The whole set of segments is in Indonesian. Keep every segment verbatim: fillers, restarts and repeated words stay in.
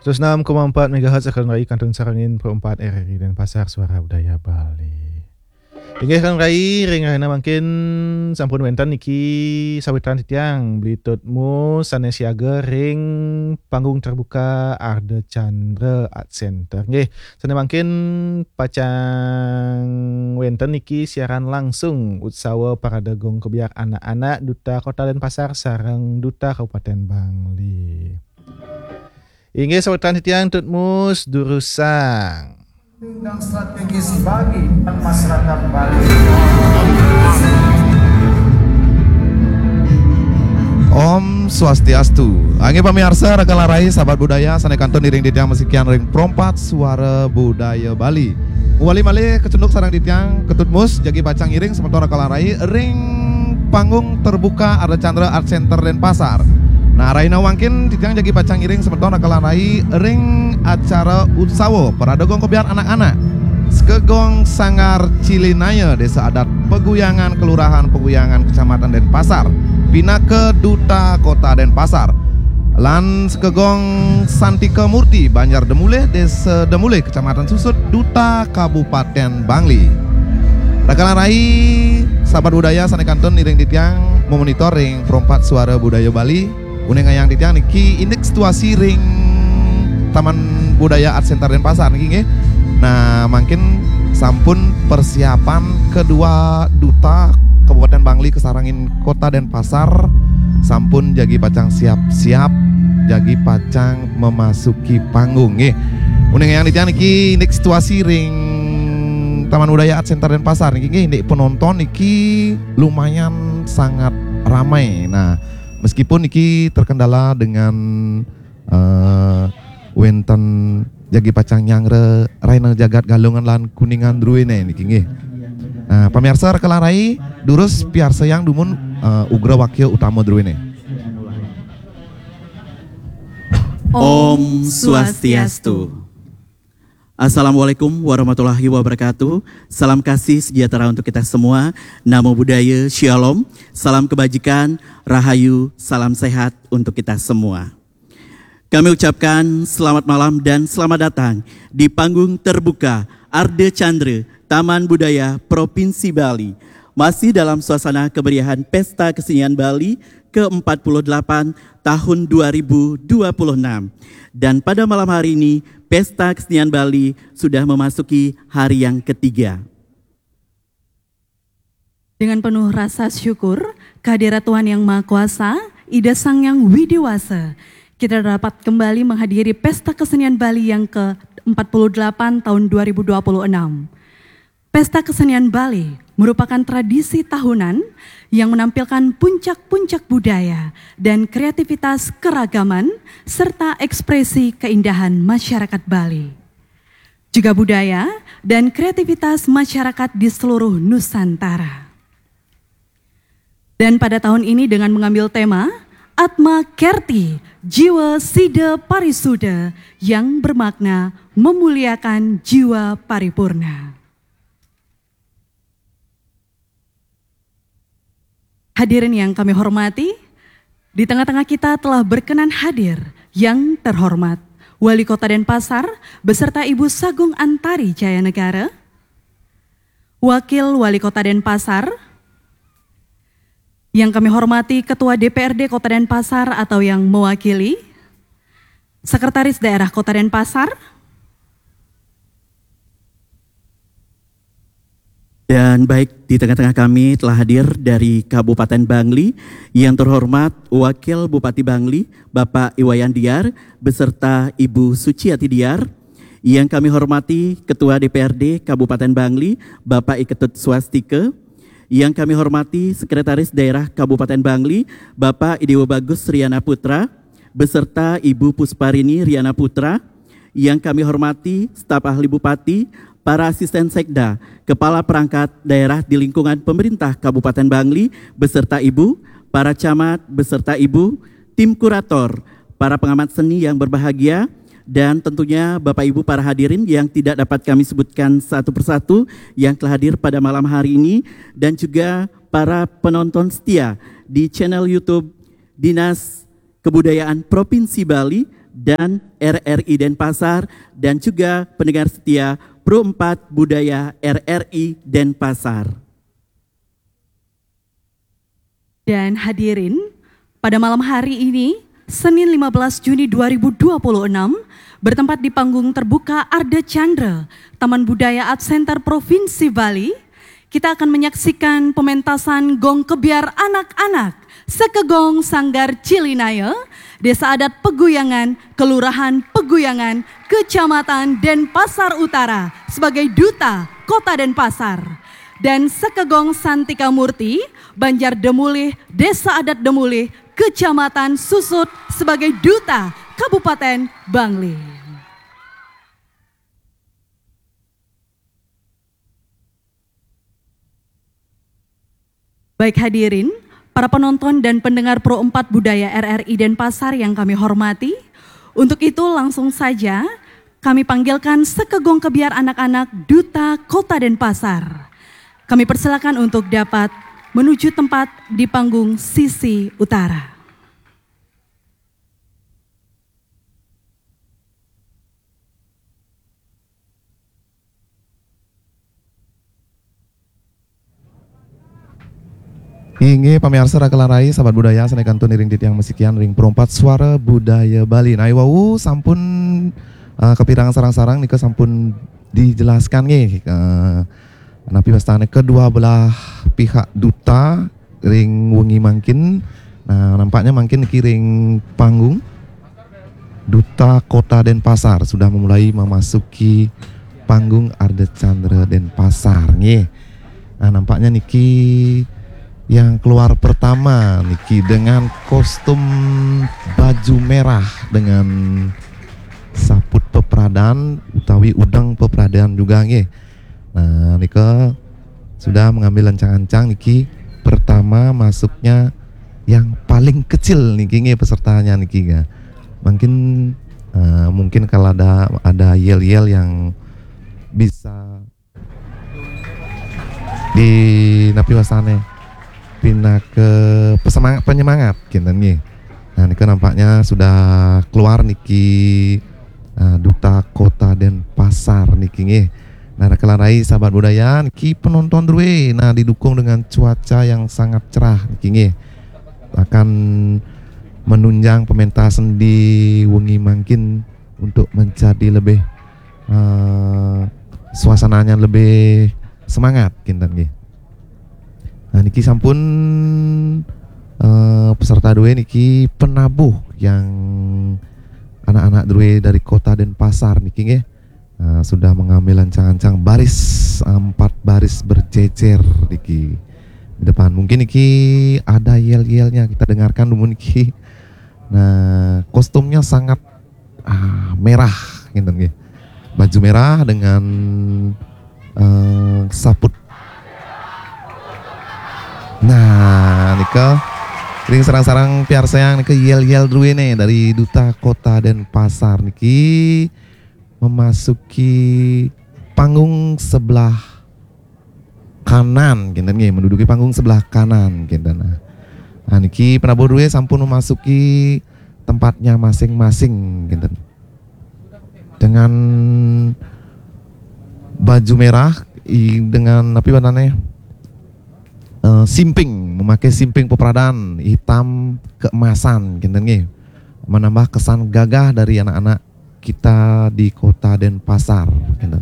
seratus enam koma empat megahertz akan raih Kantong Sarangin Pro empat R R I dan Pasar Suara Budaya Bali. Hingga akan raih ringana makin sampun wentan niki sawitan titiang Blitutmu sanesiaga ring panggung terbuka Arde Chandra Art Center. Nggih, sana makin pacang wentan niki siaran langsung utsawa Parade Gong Kebiak anak-anak Duta Kota Denpasar sareng Duta Kabupaten Bangli. Inggih sawetan titiang Tutmus Durusang. Bidang strategis bagi masyarakat Bali. Om Swastiastu. Angge pamirsa rakalarai sahabat budaya sanekanton iring ditiang mesikian ring prompat suara budaya Bali. Wali malih kecenduk sarang ditiang Ketutmus jagi pacang iring sementara rakalarai ring panggung terbuka Arde Chandra Art Center Denpasar. Nah, Raina Wangkin titiang jagi pacang iring sementara kalarai ring acara utsawo Parade Gong Kebiar anak-anak Skegong Sangar Cilinaya Desa Adat Peguyangan Kelurahan Peguyangan Kecamatan Denpasar Pinake Duta Kota Denpasar lan Skegong Santika Murti Banjar Demuleh Desa Demuleh Kecamatan Susut Duta Kabupaten Bangli. Rakalarai sahabat budaya sanekanton iring titiang memonitoring perompat suara budaya Bali. Uneng yang ditiang niki indeks situasi ring Taman Budaya Art Center Denpasar niki nggih. Nah, makin sampun persiapan kedua duta Kabupaten Bangli kesarangin Kota Denpasar sampun jagi pacang siap-siap jagi pacang memasuki panggung nggih. Uneng yang ditiang niki indeks situasi ring Taman Budaya Art Center Denpasar niki nggih, indeks penonton niki lumayan sangat ramai. Nah, meskipun niki terkendala dengan uh, wenten jagi pacang nyangre raina jagat galungan lan kuningan druine niki nggih. Nah, pamirsa rekalarai durus piarsa yang dumun uh, ugra wakil utama druine. Om Swastiastu. Assalamualaikum warahmatullahi wabarakatuh. Salam kasih sejahtera untuk kita semua. Namo Buddhaya, Shalom. Salam kebajikan, Rahayu, salam sehat untuk kita semua. Kami ucapkan selamat malam dan selamat datang di panggung terbuka Arde Chandra Taman Budaya Provinsi Bali. Masih dalam suasana kemeriahan Pesta Kesenian Bali ke empat puluh delapan tahun dua ribu dua puluh enam. Dan pada malam hari ini Pesta Kesenian Bali sudah memasuki hari yang ketiga. Dengan penuh rasa syukur, kehadirat Tuhan Yang Maha Kuasa, Ida Sang Yang Widiwasa, kita dapat kembali menghadiri Pesta Kesenian Bali yang ke empat puluh delapan tahun dua ribu dua puluh enam. Pesta Kesenian Bali merupakan tradisi tahunan yang menampilkan puncak-puncak budaya dan kreativitas keragaman serta ekspresi keindahan masyarakat Bali. Juga budaya dan kreativitas masyarakat di seluruh Nusantara. Dan pada tahun ini dengan mengambil tema Atma Kerti, Jiwa Sida Parisuda yang bermakna memuliakan jiwa paripurna. Hadirin yang kami hormati, di tengah-tengah kita telah berkenan hadir yang terhormat Wali Kota Denpasar beserta Ibu Sagung Antari Jaya Negara, Wakil Wali Kota Denpasar, yang kami hormati Ketua D P R D Kota Denpasar atau yang mewakili, Sekretaris Daerah Kota Denpasar, dan baik di tengah-tengah kami telah hadir dari Kabupaten Bangli yang terhormat Wakil Bupati Bangli Bapak Iwayan Diar beserta Ibu Suciati Diar. Yang kami hormati Ketua D P R D Kabupaten Bangli Bapak Iketut Swastike. Yang kami hormati Sekretaris Daerah Kabupaten Bangli Bapak Idewo Bagus Riana Putra beserta Ibu Pusparini Riana Putra. Yang kami hormati staf ahli Bupati, para asisten sekda, kepala perangkat daerah di lingkungan pemerintah Kabupaten Bangli beserta Ibu, para camat beserta Ibu, tim kurator, para pengamat seni yang berbahagia, dan tentunya Bapak Ibu para hadirin yang tidak dapat kami sebutkan satu persatu yang telah hadir pada malam hari ini, dan juga para penonton setia di channel YouTube Dinas Kebudayaan Provinsi Bali dan R R I Denpasar, dan juga pendengar setia Pro empat Budaya R R I Denpasar. Dan hadirin, pada malam hari ini, Senin lima belas Juni dua ribu dua puluh enam, bertempat di panggung terbuka Arda Chandra, Taman Budaya Art Center Provinsi Bali, kita akan menyaksikan pementasan gong kebiar anak-anak Sekegong Sanggar Cilinaya, Desa Adat Peguyangan, Kelurahan Peguyangan, Kecamatan Denpasar Utara sebagai Duta Kota Denpasar, dan Sekegong Santika Murti, Banjar Demulih, Desa Adat Demulih, Kecamatan Susut sebagai Duta Kabupaten Bangli. Baik hadirin, para penonton dan pendengar Pro empat Budaya R R I Denpasar yang kami hormati, untuk itu langsung saja kami panggilkan Sekegong Kebiar anak-anak Duta Kota Denpasar. Kami persilakan untuk dapat menuju tempat di panggung sisi utara. Inge pamirsa rakelarai sahabat budaya sanekantun iring titiang mesikian ring perompat suara budaya Bali. Nah wau sampun uh, kepirangan sarang-sarang nika sampun dijelaskan nge uh, napi pastane kedua belah pihak duta ring wengi mangkin. Nah nampaknya mangkin niki ring panggung Duta Kota Denpasar sudah memulai memasuki panggung Arda Chandra Denpasar nge. Nah nampaknya niki yang keluar pertama niki dengan kostum baju merah dengan saput peperadaan utawi udang peperadaan juga nge. Nah nika sudah mengambil ancang-ancang niki pertama masuknya yang paling kecil niki nge pesertanya niki ga. Mungkin uh, mungkin kalau ada ada yel-yel yang bisa di napi wasane pindah ke pesemangat penyemangat kinten nggih. Nah niki nampaknya sudah keluar niki uh, Duta Kota Denpasar niki nggih. Nah rakelarai sahabat budaya niki penonton druwe nah didukung dengan cuaca yang sangat cerah niki nggih. Akan menunjang pementasan di wengi mangkin untuk menjadi lebih uh, suasananya lebih semangat kinten nggih. Nah niki sampun uh, peserta dua niki penabuh yang anak-anak dua dari Kota Denpasar niki nggih uh, sudah mengambil ancang-ancang baris empat baris berjejer niki di depan. Mungkin niki ada yel-yelnya kita dengarkan dulu niki. Nah kostumnya sangat uh, merah gitu nggih. Baju merah dengan uh, saput. Nah, nika ring sarang-sarang piar sayang nika yel-yel dulu nih dari Duta Kota Denpasar niki memasuki panggung sebelah kanan gitu nih, menduduki panggung sebelah kanan gitu. Nah, nah niki penabuh dulu sampun memasuki tempatnya masing-masing gitu. Dengan baju merah dengan apa warnanya? Uh, simping, memakai simping peperadaan hitam keemasan gitu nih, menambah kesan gagah dari anak-anak kita di Kota Denpasar gitu.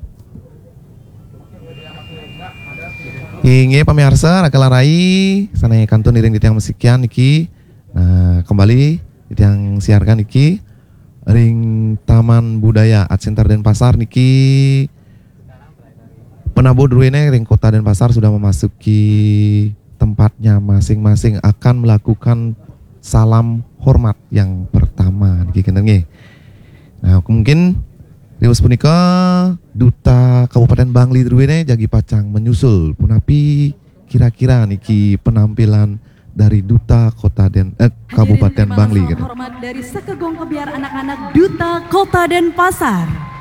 Inge pamirsa rakelarai sana kantun iring di tiang mesikian niki. Nah kembali di tiang siarkan niki ring Taman Budaya Art Center Denpasar niki. Penabuh druene ring Kota Denpasar sudah memasuki tempatnya masing-masing akan melakukan salam hormat yang pertama niki kinten nggih. Nah, mungkin riwes punika Duta Kabupaten Bangli druene jagi pacang menyusul punapi kira-kira niki penampilan dari Duta Kota Den eh, Kabupaten Bangli gitu. Hormat dari Sekegong Kebiar anak-anak Duta Kota Denpasar.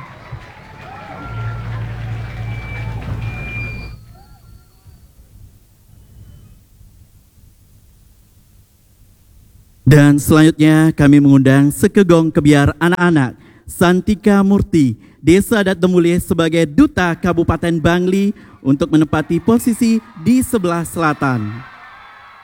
Dan selanjutnya kami mengundang Sekegong Kebiar Anak-anak Santika Murti, Desa Adat Demulih sebagai Duta Kabupaten Bangli untuk menempati posisi di sebelah selatan.